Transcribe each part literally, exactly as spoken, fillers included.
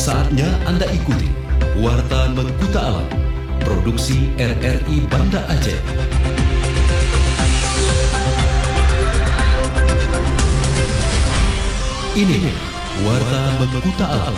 Saatnya Anda ikuti Warta Mengkuta Alam, produksi R R I Banda Aceh. Ini Warta Mengkuta Alam.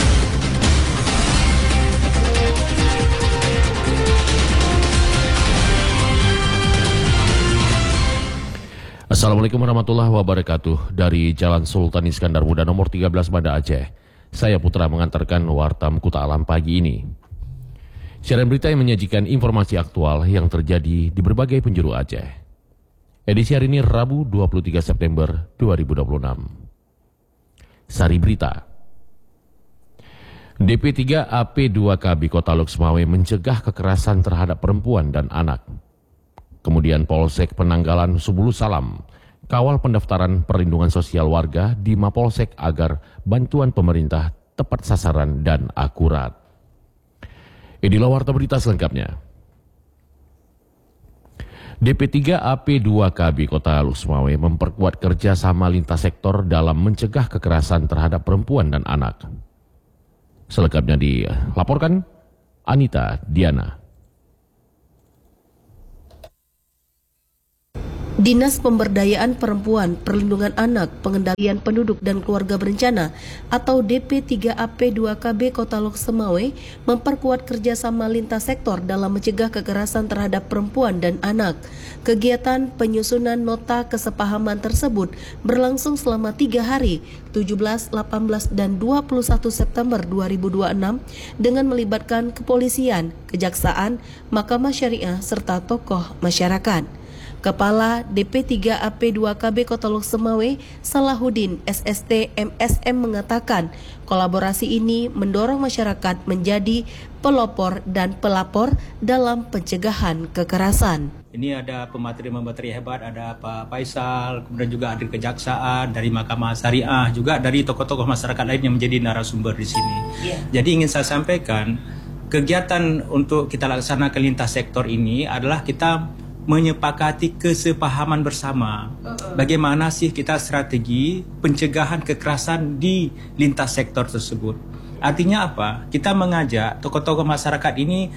Assalamualaikum warahmatullahi wabarakatuh. Dari Jalan Sultan Iskandar Muda nomor tiga belas Banda Aceh, saya Putra mengantarkan Warta Mengkuta Alam pagi ini. Siaran berita yang menyajikan informasi aktual yang terjadi di berbagai penjuru Aceh. Edisi hari ini Rabu dua puluh tiga September dua ribu dua puluh enam. Sari Berita. D P tiga A P dua K B Kota Lok Semawe mencegah kekerasan terhadap perempuan dan anak. Kemudian Polsek Penanggalan Subulu Salam kawal pendaftaran perlindungan sosial warga di Mapolsek agar bantuan pemerintah tepat sasaran dan akurat. Inilah warta berita selengkapnya. D P tiga A P dua K B Kota Lok Semawe memperkuat kerjasama lintas sektor dalam mencegah kekerasan terhadap perempuan dan anak. Selengkapnya dilaporkan Anita Diana. Dinas Pemberdayaan Perempuan, Perlindungan Anak, Pengendalian Penduduk dan Keluarga Berencana atau D P tiga A P dua K B Kota Lok Semawe memperkuat kerjasama lintas sektor dalam mencegah kekerasan terhadap perempuan dan anak. Kegiatan penyusunan nota kesepahaman tersebut berlangsung selama tiga hari, tujuh belas, delapan belas, dan dua puluh satu September dua ribu dua puluh enam dengan melibatkan kepolisian, kejaksaan, mahkamah syariah, serta tokoh masyarakat. Kepala D P tiga A P dua K B Kota Lok Semawe, Salahuddin S S T M S M mengatakan, kolaborasi ini mendorong masyarakat menjadi pelopor dan pelapor dalam pencegahan kekerasan. Ini ada pemateri-pemateri hebat, ada Pak Faisal, kemudian juga ada kejaksaan, dari Mahkamah Syariah, juga dari tokoh-tokoh masyarakat lain yang menjadi narasumber di sini. Yeah. Jadi ingin saya sampaikan, kegiatan untuk kita laksanakan lintas sektor ini adalah kita menyepakati kesepahaman bersama. Bagaimana sih kita strategi pencegahan kekerasan di lintas sektor tersebut. Artinya apa? Kita mengajak tokoh-tokoh masyarakat ini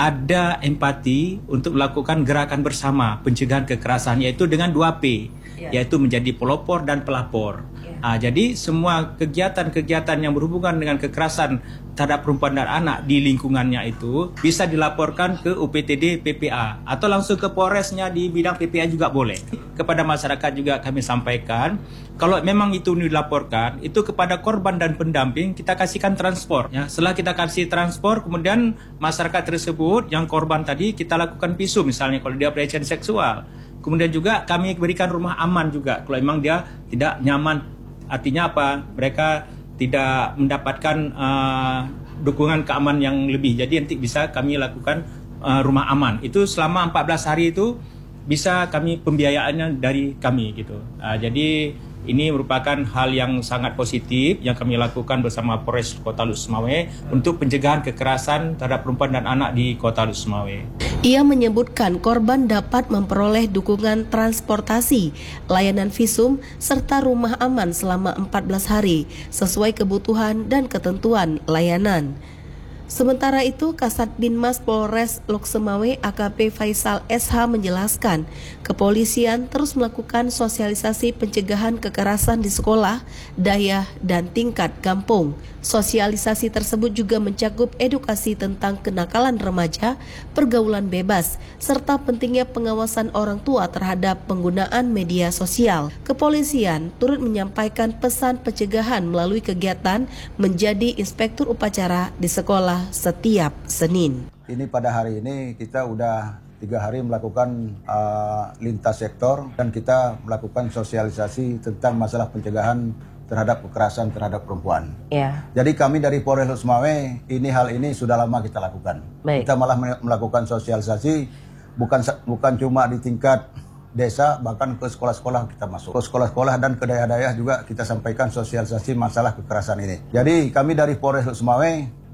ada empati untuk melakukan gerakan bersama pencegahan kekerasan, yaitu dengan dua P, yaitu menjadi pelopor dan pelapor. Ah, jadi semua kegiatan-kegiatan yang berhubungan dengan kekerasan terhadap perempuan dan anak di lingkungannya itu bisa dilaporkan ke U P T D P P A atau langsung ke Polresnya di bidang P P A juga boleh. Kepada masyarakat juga kami sampaikan, kalau memang itu dilaporkan, itu kepada korban dan pendamping kita kasihkan transport. Ya. Setelah kita kasih transport, kemudian masyarakat tersebut yang korban tadi kita lakukan visum, misalnya kalau dia pelecehan seksual. Kemudian juga kami berikan rumah aman juga kalau memang dia tidak nyaman. Artinya apa? Mereka tidak mendapatkan uh, dukungan keamanan yang lebih. Jadi nanti bisa kami lakukan uh, rumah aman. Itu selama empat belas hari itu bisa kami pembiayaannya dari kami gitu. Uh, jadi ini merupakan hal yang sangat positif yang kami lakukan bersama Polres Kota Lok Semawe untuk pencegahan kekerasan terhadap perempuan dan anak di Kota Lok Semawe. Ia menyebutkan korban dapat memperoleh dukungan transportasi, layanan visum, serta rumah aman selama empat belas hari sesuai kebutuhan dan ketentuan layanan. Sementara itu, Kasat Binmas Polres Lok Semawe A K P Faisal S H menjelaskan, kepolisian terus melakukan sosialisasi pencegahan kekerasan di sekolah, daya, dan tingkat kampung. Sosialisasi tersebut juga mencakup edukasi tentang kenakalan remaja, pergaulan bebas, serta pentingnya pengawasan orang tua terhadap penggunaan media sosial. Kepolisian turut menyampaikan pesan pencegahan melalui kegiatan menjadi inspektur upacara di sekolah setiap Senin. Ini pada hari ini kita udah tiga hari melakukan uh, lintas sektor dan kita melakukan sosialisasi tentang masalah pencegahan terhadap kekerasan terhadap perempuan. Ya. Jadi kami dari Polres Lok Semawe ini hal ini sudah lama kita lakukan. Baik. Kita malah melakukan sosialisasi bukan bukan cuma di tingkat desa, bahkan ke sekolah-sekolah kita masuk. Ke sekolah-sekolah dan ke daerah-daerah juga kita sampaikan sosialisasi masalah kekerasan ini. Jadi kami dari Polres Lok Semawe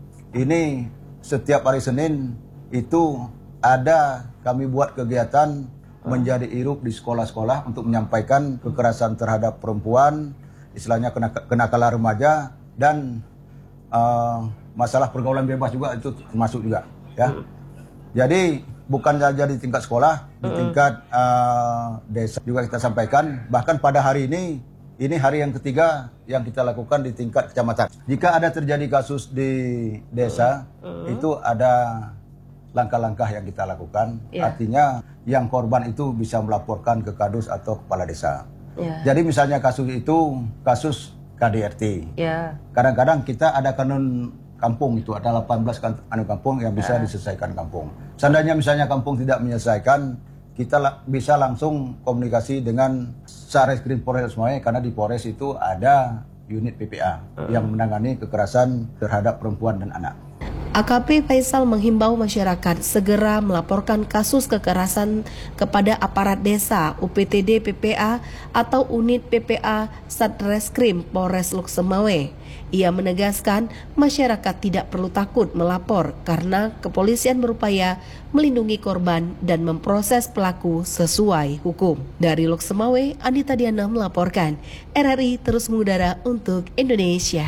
ini setiap hari Senin itu ada kami buat kegiatan menjadi irup di sekolah-sekolah untuk menyampaikan kekerasan terhadap perempuan, istilahnya kenakalan remaja, dan uh, masalah pergaulan bebas juga itu termasuk juga ya. Hmm. Jadi bukan saja di tingkat sekolah, di tingkat uh, desa juga kita sampaikan. Bahkan pada hari ini, ini hari yang ketiga yang kita lakukan di tingkat kecamatan. Jika ada terjadi kasus di desa, uh. itu ada langkah-langkah yang kita lakukan. Yeah. Artinya yang korban itu bisa melaporkan ke kadus atau kepala desa. Yeah. Jadi misalnya kasus itu kasus K D R T. Yeah. Kadang-kadang kita ada kanun kampung, itu ada delapan belas kan, anu kampung yang bisa yeah. diselesaikan kampung. Seandainya misalnya kampung tidak menyelesaikan, kita la bisa langsung komunikasi dengan Sareskrim Polres Lok Sumawwe, karena di Polres itu ada unit P P A uh. yang menangani kekerasan terhadap perempuan dan anak. A K P Faisal menghimbau masyarakat segera melaporkan kasus kekerasan kepada aparat desa, U P T D P P A atau unit P P A Satreskrim Polres Lok Sumawwe. Ia menegaskan masyarakat tidak perlu takut melapor karena kepolisian berupaya melindungi korban dan memproses pelaku sesuai hukum. Dari Lok Sumawwe, Anita Diana melaporkan. R R I terus mengudara untuk Indonesia.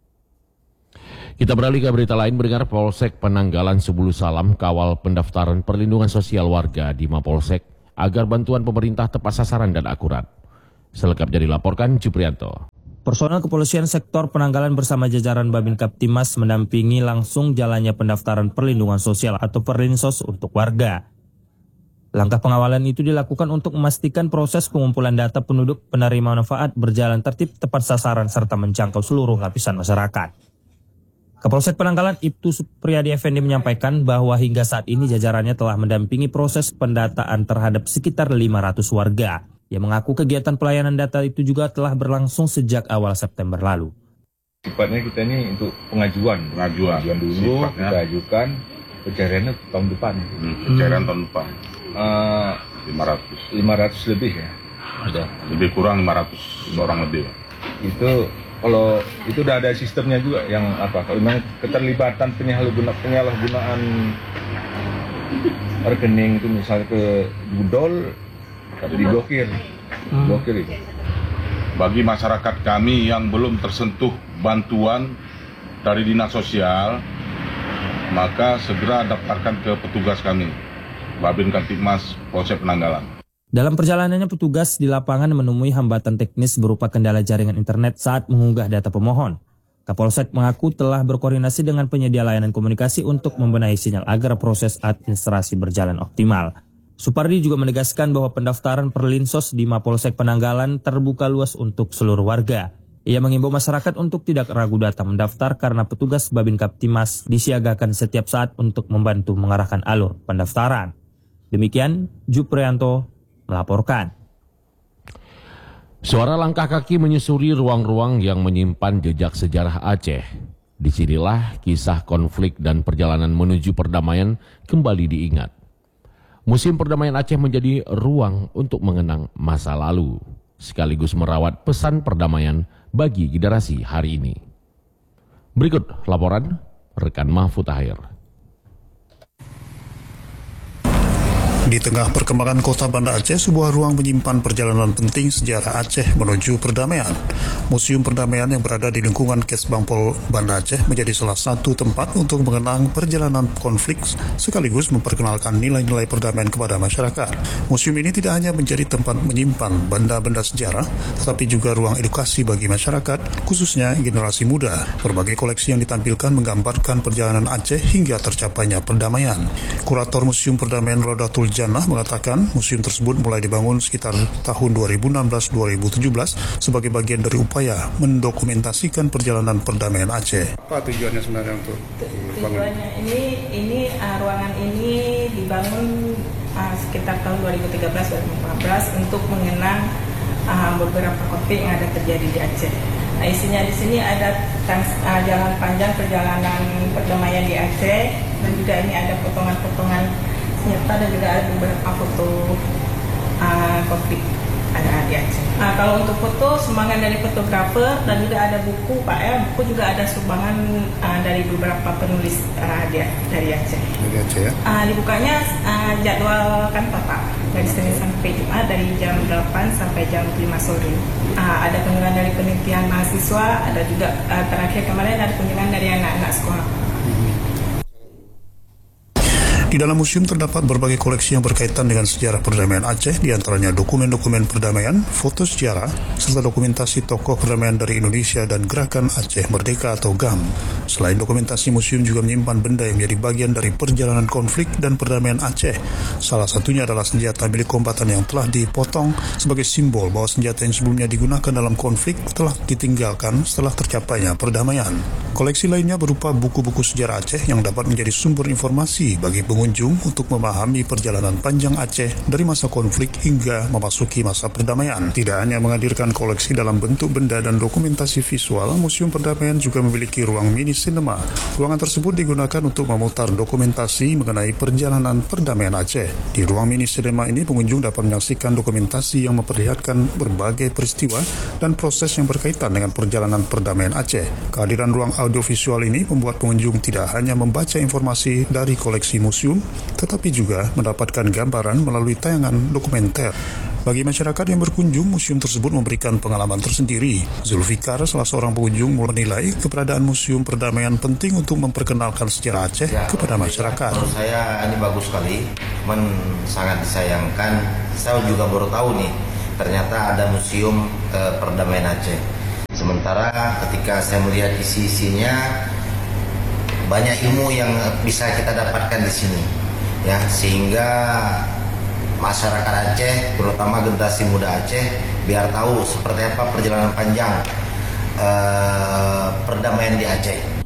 Kita beralih ke berita lain. Mendengar Polsek Penanggalan Sebulu Salam kawal pendaftaran perlindungan sosial warga di Mapolsek agar bantuan pemerintah tepat sasaran dan akurat. Selengkapnya dilaporkan Juprianto. Personel kepolisian sektor Penanggalan bersama jajaran Babin Kaptimas mendampingi langsung jalannya pendaftaran perlindungan sosial atau Perlinsos untuk warga. Langkah pengawalan itu dilakukan untuk memastikan proses pengumpulan data penduduk penerima manfaat berjalan tertib, tepat sasaran, serta menjangkau seluruh lapisan masyarakat. Kapolsek Penanggalan Ibtu Supriyadi Effendi menyampaikan bahwa hingga saat ini jajarannya telah mendampingi proses pendataan terhadap sekitar lima ratus warga. Ia mengaku kegiatan pelayanan data itu juga telah berlangsung sejak awal September lalu. Sifatnya kita ini untuk pengajuan, pengajuan, pengajuan dulu, sifatnya. Kita ajukan pencariannya tahun depan. Hmm, pencarian hmm. tahun depan. Uh, lima ratus lebih ya. Ada. Lebih kurang lima ratus orang lebih. Itu kalau itu udah ada sistemnya juga yang apa? Kalau memang keterlibatan penyalahgunaan penyalahgunaan rekening itu misalnya ke Budol, diblokir, hmm. blokir itu. Bagi masyarakat kami yang belum tersentuh bantuan dari dinas sosial, maka segera daftarkan ke petugas kami, Babin Kaptimas Polsek Penanggalan. Dalam perjalanannya, petugas di lapangan menemui hambatan teknis berupa kendala jaringan internet saat mengunggah data pemohon. Kapolsek mengaku telah berkoordinasi dengan penyedia layanan komunikasi untuk membenahi sinyal agar proses administrasi berjalan optimal. Supardi juga menegaskan bahwa pendaftaran Perlinsos di Mapolsek Penanggalan terbuka luas untuk seluruh warga. Ia mengimbau masyarakat untuk tidak ragu datang mendaftar karena petugas Babin Kaptimas disiagakan setiap saat untuk membantu mengarahkan alur pendaftaran. Demikian, Juprianto melaporkan. Suara langkah kaki menyusuri ruang-ruang yang menyimpan jejak sejarah Aceh. Disinilah kisah konflik dan perjalanan menuju perdamaian kembali diingat. Museum Perdamaian Aceh menjadi ruang untuk mengenang masa lalu, sekaligus merawat pesan perdamaian bagi generasi hari ini. Berikut laporan rekan Mahfud Tahir. Di tengah perkembangan kota Banda Aceh, sebuah ruang menyimpan perjalanan penting sejarah Aceh menuju perdamaian. Museum Perdamaian yang berada di lingkungan Kesbangpol Banda Aceh menjadi salah satu tempat untuk mengenang perjalanan konflik sekaligus memperkenalkan nilai-nilai perdamaian kepada masyarakat. Museum ini tidak hanya menjadi tempat menyimpan benda-benda sejarah, tetapi juga ruang edukasi bagi masyarakat, khususnya generasi muda. Berbagai koleksi yang ditampilkan menggambarkan perjalanan Aceh hingga tercapainya perdamaian. Kurator Museum Perdamaian Rodatul Jannah mengatakan museum tersebut mulai dibangun sekitar tahun dua ribu enam belas dua ribu tujuh belas sebagai bagian dari upaya mendokumentasikan perjalanan perdamaian Aceh. Apa tujuannya sebenarnya untuk dibangun? Tujuannya ini, ini uh, ruangan ini dibangun uh, sekitar tahun dua ribu tiga belas dua ribu empat belas untuk mengenang uh, beberapa konflik yang ada terjadi di Aceh. Nah, isinya di sini ada trans, uh, jalan panjang perjalanan perdamaian di Aceh, dan juga ini ada potongan-potongan senjata dan juga ada beberapa foto uh, konflik ada di Aceh. Nah, kalau untuk foto sumbangan dari fotografer dan juga ada buku Pak ya, buku juga ada sumbangan uh, dari beberapa penulis uh, dia, dari Aceh. Dari Aceh ya? Uh, dibukanya uh, jadwal kantor Pak, dari Senin sampai Jumat dari jam delapan sampai jam lima sore. Uh, ada kunjungan dari penelitian mahasiswa, ada juga uh, terakhir kemarin ada kunjungan dari anak-anak sekolah. Di dalam museum terdapat berbagai koleksi yang berkaitan dengan sejarah perdamaian Aceh, diantaranya dokumen-dokumen perdamaian, foto sejarah, serta dokumentasi tokoh perdamaian dari Indonesia dan Gerakan Aceh Merdeka atau G A M. Selain dokumentasi, museum juga menyimpan benda yang menjadi bagian dari perjalanan konflik dan perdamaian Aceh. Salah satunya adalah senjata milik kombatan yang telah dipotong sebagai simbol bahwa senjata yang sebelumnya digunakan dalam konflik telah ditinggalkan setelah tercapainya perdamaian. Koleksi lainnya berupa buku-buku sejarah Aceh yang dapat menjadi sumber informasi bagi pengunjung untuk memahami perjalanan panjang Aceh dari masa konflik hingga memasuki masa perdamaian. Tidak hanya menghadirkan koleksi dalam bentuk benda dan dokumentasi visual, Museum Perdamaian juga memiliki ruang mini cinema. Ruangan tersebut digunakan untuk memutar dokumentasi mengenai perjalanan perdamaian Aceh. Di ruang mini cinema ini, pengunjung dapat menyaksikan dokumentasi yang memperlihatkan berbagai peristiwa dan proses yang berkaitan dengan perjalanan perdamaian Aceh. Kehadiran ruang audiovisual ini membuat pengunjung tidak hanya membaca informasi dari koleksi museum, tetapi juga mendapatkan gambaran melalui tayangan dokumenter. Bagi masyarakat yang berkunjung, museum tersebut memberikan pengalaman tersendiri. Zulfikar, salah seorang pengunjung, menilai keberadaan Museum Perdamaian penting untuk memperkenalkan sejarah Aceh ya, kepada masyarakat. Menurut saya ini bagus sekali, cuman sangat disayangkan. Saya juga baru tahu nih, ternyata ada Museum eh, Perdamaian Aceh. Sementara ketika saya melihat isi-isinya, banyak ilmu yang bisa kita dapatkan di sini, ya, sehingga masyarakat Aceh, terutama generasi muda Aceh, biar tahu seperti apa perjalanan panjang uh, perdamaian di Aceh.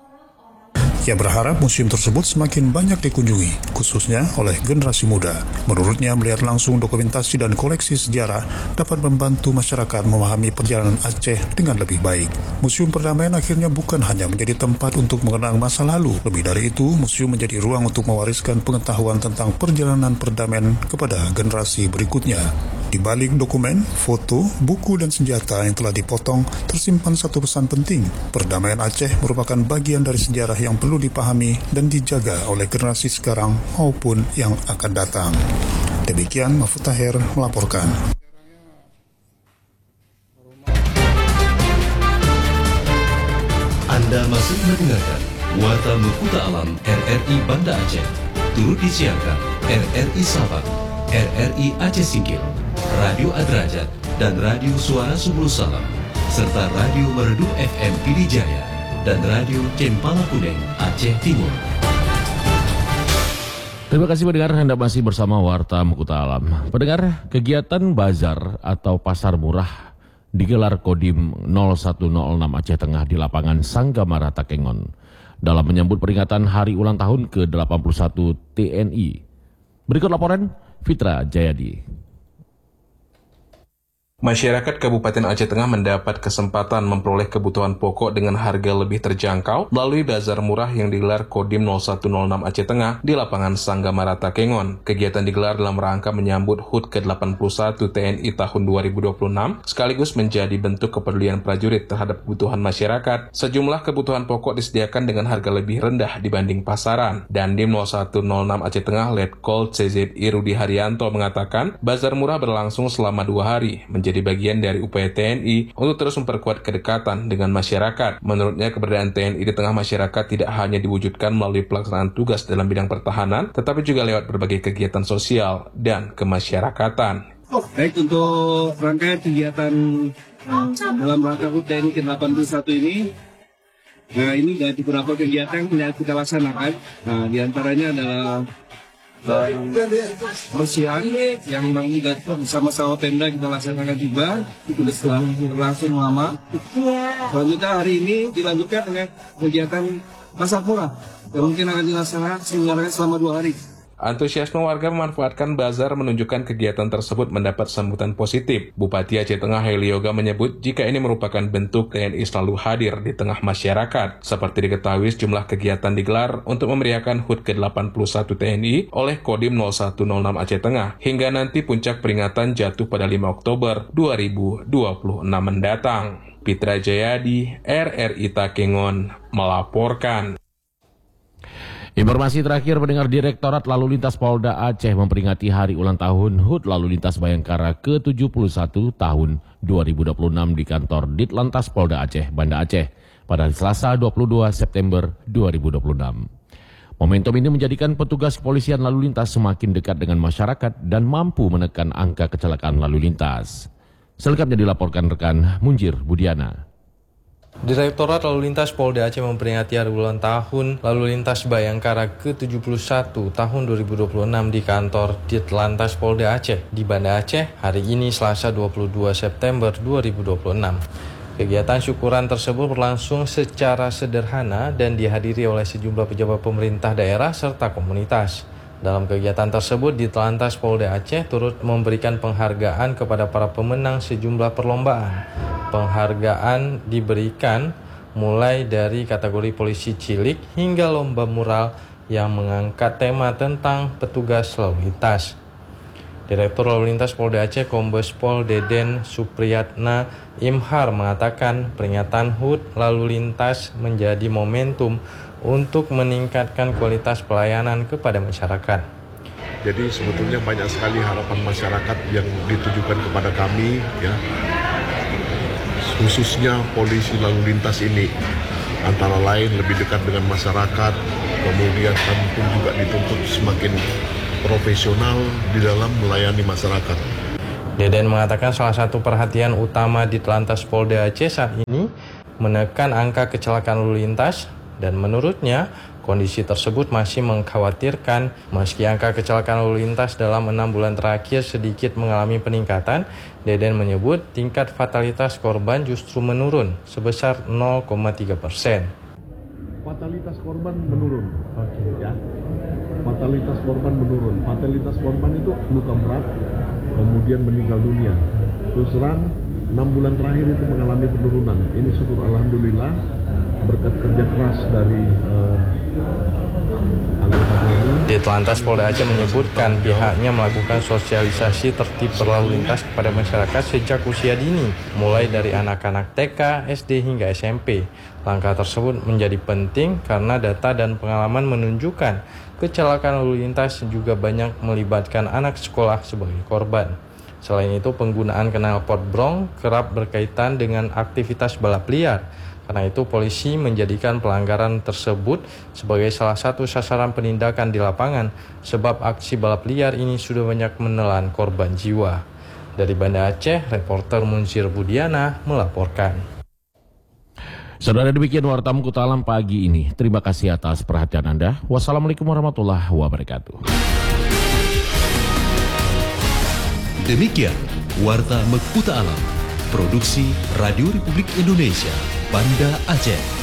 Ia berharap museum tersebut semakin banyak dikunjungi, khususnya oleh generasi muda. Menurutnya, melihat langsung dokumentasi dan koleksi sejarah dapat membantu masyarakat memahami perjalanan Aceh dengan lebih baik. Museum Perdamaian akhirnya bukan hanya menjadi tempat untuk mengenang masa lalu. Lebih dari itu, museum menjadi ruang untuk mewariskan pengetahuan tentang perjalanan perdamaian kepada generasi berikutnya. Di balik dokumen, foto, buku, dan senjata yang telah dipotong, tersimpan satu pesan penting. Perdamaian Aceh merupakan bagian dari sejarah yang perlu dipahami dan dijaga oleh generasi sekarang maupun yang akan datang. Demikian Mahfud Tahir melaporkan. Anda masih mendengarkan Warta Mekuta Alam R R I Banda Aceh. Turut disiarkan R R I Sabang, R R I Aceh Singkil, Radio Adrajat, dan Radio Suara Subul Salam, serta Radio Merdu F M Pidijaya dan Radio Cempala Kuning Aceh Timur. Terima kasih pendengar, Anda masih bersama Warta Mekuta Alam. Pendengar, kegiatan bazar atau pasar murah digelar Kodim nol satu nol enam Aceh Tengah di lapangan Sanggamara Takengon dalam menyambut peringatan hari ulang tahun ke delapan puluh satu T N I. Berikut laporan Fitra Jayadi. Masyarakat Kabupaten Aceh Tengah mendapat kesempatan memperoleh kebutuhan pokok dengan harga lebih terjangkau melalui bazar murah yang digelar Kodim nol satu nol enam Aceh Tengah di lapangan Sanggamara Takengon. Kegiatan digelar dalam rangka menyambut H U T ke delapan puluh satu T N I tahun dua ribu dua puluh enam, sekaligus menjadi bentuk kepedulian prajurit terhadap kebutuhan masyarakat. Sejumlah kebutuhan pokok disediakan dengan harga lebih rendah dibanding pasaran. Dandim nol satu nol enam Aceh Tengah Letkol C Z I Rudi Haryanto mengatakan, bazar murah berlangsung selama dua hari, menjadi bagian dari upaya T N I untuk terus memperkuat kedekatan dengan masyarakat. Menurutnya, keberadaan T N I di tengah masyarakat tidak hanya diwujudkan melalui pelaksanaan tugas dalam bidang pertahanan, tetapi juga lewat berbagai kegiatan sosial dan kemasyarakatan. Baik, untuk rangkaian kegiatan dalam rangka H U T T N I ke delapan puluh satu ini, nah ini ada beberapa kegiatan yang kita laksanakan. Nah, diantaranya adalah persiapan yang memang bersama-sama Pemda kita laksanakan juga, itu sudah berlangsung lama. Selanjutnya hari ini dilanjutkan dengan kegiatan pasar murah yang mungkin akan dilaksanakan selama dua hari. Antusiasme warga memanfaatkan bazar menunjukkan kegiatan tersebut mendapat sambutan positif. Bupati Aceh Tengah Heli Yoga menyebut jika ini merupakan bentuk T N I selalu hadir di tengah masyarakat. Seperti diketahui, sejumlah kegiatan digelar untuk memeriahkan H U T ke delapan puluh satu T N I oleh Kodim nol satu nol enam Aceh Tengah, hingga nanti puncak peringatan jatuh pada lima Oktober dua ribu dua puluh enam mendatang. Fitra Jayadi, R R I Takengon, melaporkan. Informasi terakhir, pendengar, Direktorat Lalu Lintas Polda Aceh memperingati hari ulang tahun H U T Lalu Lintas Bayangkara ke tujuh puluh satu tahun dua ribu dua puluh enam di kantor Ditlantas Polda Aceh, Banda Aceh pada hari Selasa dua puluh dua September dua ribu dua puluh enam. Momentum ini menjadikan petugas kepolisian lalu lintas semakin dekat dengan masyarakat dan mampu menekan angka kecelakaan lalu lintas. Selengkapnya dilaporkan rekan Munjir Budiana. Direktorat Lalu Lintas Polda Aceh memperingati hari ulang tahun Lalu Lintas Bayangkara ke tujuh puluh satu tahun dua ribu dua puluh enam di kantor Ditlantas Polda Aceh di Banda Aceh hari ini Selasa dua puluh dua September dua ribu dua puluh enam. Kegiatan syukuran tersebut berlangsung secara sederhana dan dihadiri oleh sejumlah pejabat pemerintah daerah serta komunitas. Dalam kegiatan tersebut, Ditlantas Polda Aceh turut memberikan penghargaan kepada para pemenang sejumlah perlombaan. Penghargaan diberikan mulai dari kategori polisi cilik hingga lomba mural yang mengangkat tema tentang petugas lalu lintas. Direktur Lalu Lintas Polda Aceh Kombes Pol Deden Supriyatna Imhar mengatakan peringatan H U T Lalu Lintas menjadi momentum untuk meningkatkan kualitas pelayanan kepada masyarakat. Jadi sebetulnya banyak sekali harapan masyarakat yang ditujukan kepada kami, ya, khususnya polisi lalu lintas ini, antara lain lebih dekat dengan masyarakat, kemudian kami pun juga dituntut semakin profesional di dalam melayani masyarakat. Deden mengatakan salah satu perhatian utama Ditlantas Polda Aceh saat ini menekan angka kecelakaan lalu lintas, dan menurutnya kondisi tersebut masih mengkhawatirkan. Meski angka kecelakaan lalu lintas dalam enam bulan terakhir sedikit mengalami peningkatan, Deden menyebut tingkat fatalitas korban justru menurun sebesar nol koma tiga persen. Fatalitas korban menurun. Oke, ya. Fatalitas korban menurun. Fatalitas korban itu luka berat, kemudian meninggal dunia. Terus terang enam bulan terakhir itu mengalami penurunan. Ini syukur alhamdulillah berkat kerja keras dari uh, anggota Polri. Ditlantas Polda Aceh menyebutkan pihaknya melakukan sosialisasi tertib berlalu lintas kepada masyarakat sejak usia dini, mulai dari anak-anak T K, S D hingga S M P. Langkah tersebut menjadi penting karena data dan pengalaman menunjukkan kecelakaan lalu lintas juga banyak melibatkan anak sekolah sebagai korban. Selain itu, penggunaan knalpot brong kerap berkaitan dengan aktivitas balap liar. Karena itu, polisi menjadikan pelanggaran tersebut sebagai salah satu sasaran penindakan di lapangan, sebab aksi balap liar ini sudah banyak menelan korban jiwa. Dari Banda Aceh, reporter Munzir Budiana melaporkan. Saudara, demikian Warta Kota Alam pagi ini. Terima kasih atas perhatian Anda. Wassalamualaikum warahmatullahi wabarakatuh. Demikian Warta Kuta Alam, produksi Radio Republik Indonesia, Banda Aceh.